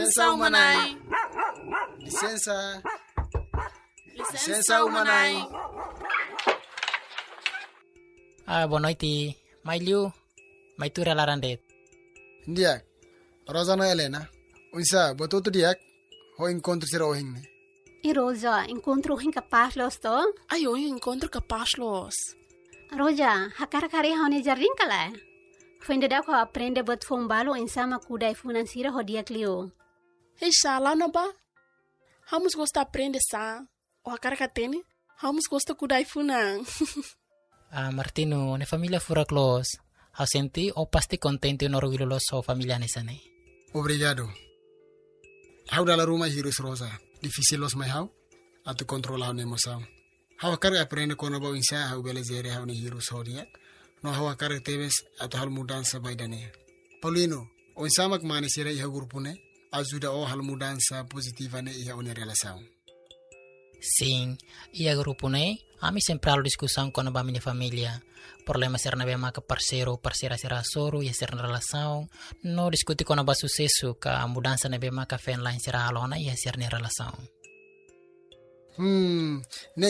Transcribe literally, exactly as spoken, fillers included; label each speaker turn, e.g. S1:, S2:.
S1: Licença umanai.
S2: Licença.
S1: Licença umanai.
S3: Ah, boa noite. Mai Liu, mai tu relarandet.
S2: Ndiak. Rosana Helena. Unsa, botou tu diak. Ho encontro sira ohing ne.
S4: E Rosa, encontro hin capaz los to?
S1: Ai, eu encontro capaz los.
S4: Rosa, hakar kare haune jarring kala. Fende da ko aprende bot fombalo insama kudai financiera hodia clio.
S1: Ei, lá na ba. Vamos gostar aprender sa. O a cara que tem, vamos gostar cuidar funan.
S3: Ah, Martino, ne família fura close. Ha senti o pasti contente no orgulho so família nessa ne.
S2: Obrigado. How da la ruma hirus Rosa. Difícil los mai how? Atu controlar ne emoção. How carga aprende quando ba insa how belezere how ne hirus hodia. No how carga teves atu hal mudança baidane. Paulino, o insamak mani sira iha grupo ne. Ajuda o hal mudança positiva ne iha une relação.
S3: Sim, e a grupo ne, ami sempre há discussão com a minha família. Problema ser na bema que parceiro, parceira será soro e ser na relação. No discutir com a sucesso que a mudança na bema que fez lá será alona e ser na relação.
S2: Hmm, ne